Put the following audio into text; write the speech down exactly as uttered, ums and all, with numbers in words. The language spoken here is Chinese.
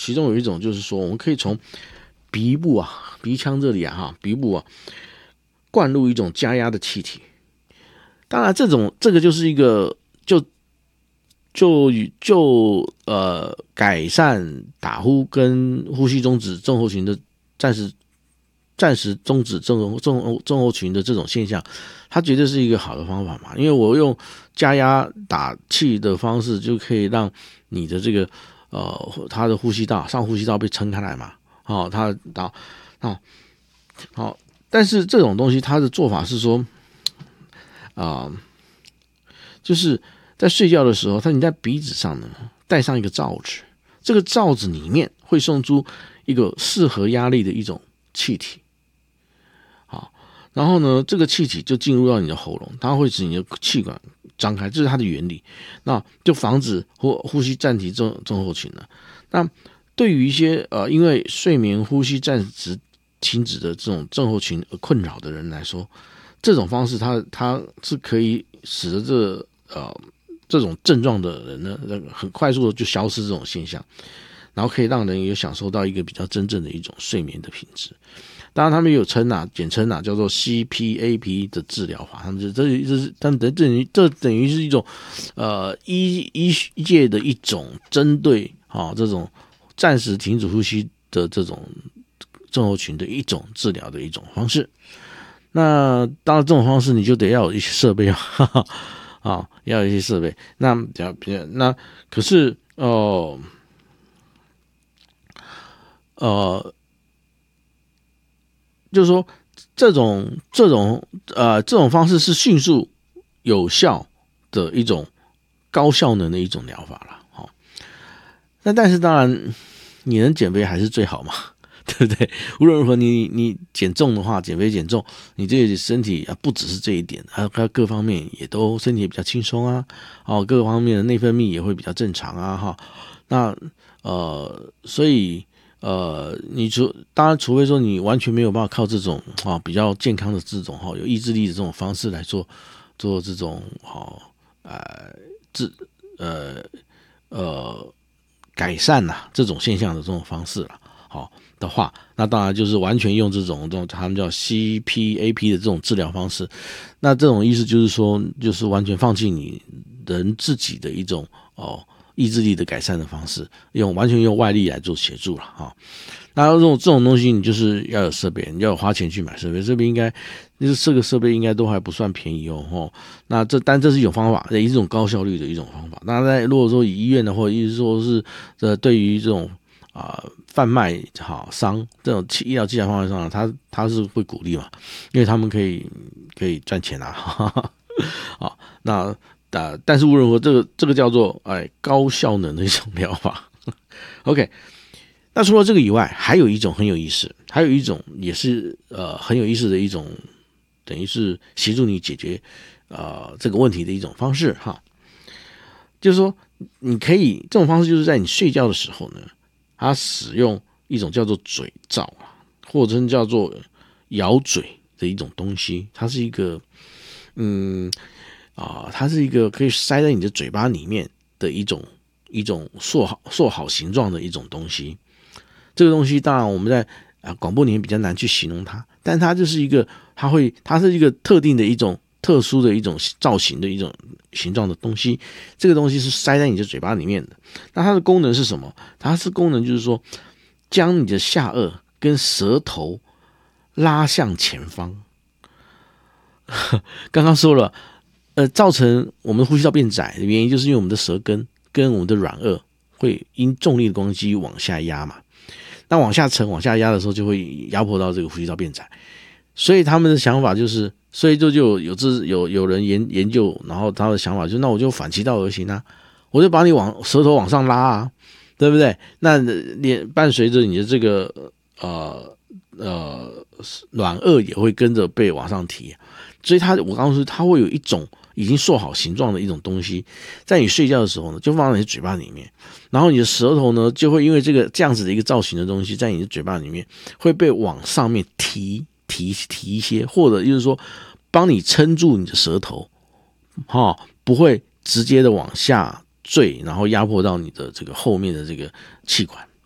其中有一种就是说，我们可以从鼻部啊、鼻腔这里啊、哈鼻部啊灌入一种加压的气体。当然，这种这个就是一个就就就呃改善打呼跟呼吸中止症候群的暂时暂时终止症候症候症候群的这种现象，它绝对是一个好的方法嘛。因为我用加压打气的方式，就可以让你的这个呃它的呼吸道上呼吸道被撑开来嘛。哦，它打啊好，但是这种东西它的做法是说啊、呃，就是在睡觉的时候，它你在鼻子上呢带上一个罩子，这个罩子里面会送出一个适合压力的一种气体。好，然后呢，这个气体就进入到你的喉咙，它会使你的气管张开，这是它的原理。那就防止呼呼吸暂停症症候群了。那对于一些呃因为睡眠呼吸暂时停止的这种症候群而困扰的人来说，这种方式它它是可以使得这呃这种症状的人呢，很快速的就消失这种现象，然后可以让人也享受到一个比较真正的一种睡眠的品质。当然，他们也有称啊，简称啊，叫做 C P A P 的治疗法。他们这这这是，他们等等于这等于是一种呃医医界的一种针对啊、哦、这种暂时停止呼吸的这种症候群的一种治疗的一种方式。那当然，这种方式你就得要有一些设备啊，啊，要有一些设备。那那可是哦呃。呃就是说，这种这种呃这种方式是迅速有效的一种高效能的一种疗法了，好。那但是当然，你能减肥还是最好嘛，对不对？无论如何你，你你减重的话，减肥减重，你这身体啊不只是这一点，还有各方面也都身体也比较轻松啊，哦，各方面的内分泌也会比较正常啊，哈。那呃，所以。呃，你除当然，除非说你完全没有办法靠这种啊比较健康的这种哈有意志力的这种方式来做做这种哈呃治呃呃改善呐、啊、这种现象的这种方式了，好的话，那当然就是完全用这种这种他们叫 C P A P 的这种治疗方式。那这种意思就是说，就是完全放弃你人自己的一种哦。意志力的改善的方式，用完全用外力来做协助了哈。那这种这种东西，你就是要有设备，你要有花钱去买设备，设备应该，就是这个设备应该都还不算便宜哦。吼，那这但这是一种方法，也是一种高效率的一种方法。那在如果说以医院的或者意思说是呃对于这种啊、呃、贩卖好商这种医疗器材方面上，他他是会鼓励嘛，因为他们可以可以赚钱啊。哈哈好，那。呃、但是无论如何，这个这个叫做哎高效能的一种疗法。OK， 那除了这个以外，还有一种很有意思，还有一种也是呃很有意思的一种，等于是协助你解决呃这个问题的一种方式哈。就是说，你可以这种方式就是在你睡觉的时候呢，它使用一种叫做嘴罩啊，或者叫做咬嘴的一种东西，它是一个嗯。啊，它是一个可以塞在你的嘴巴里面的一种一种塑好塑好形状的一种东西。这个东西当然我们在啊广播里面比较难去形容它，但它就是一个，它会它是一个特定的一种特殊的一种造型的一种形状的东西。这个东西是塞在你的嘴巴里面的。那它的功能是什么？它是功能就是说，将你的下颚跟舌头拉向前方。刚刚说了。呃，造成我们呼吸道变窄的原因，就是因为我们的舌根跟我们的软腭会因重力的关系往下压嘛。那往下沉、往下压的时候，就会压迫到这个呼吸道变窄。所以他们的想法就是，所以就就有有有有人研研究，然后他的想法就是，那我就反其道而行啊，我就把你往舌头往上拉啊，对不对？那连伴随着你的这个呃呃软腭也会跟着被往上提。所以它，我刚刚说，它会有一种已经塑好形状的一种东西，在你睡觉的时候呢，就放在你的嘴巴里面，然后你的舌头呢，就会因为这个这样子的一个造型的东西，在你的嘴巴里面会被往上面提提提一些，或者就是说，帮你撑住你的舌头，哈、哦，不会直接的往下坠，然后压迫到你的这个后面的这个气管。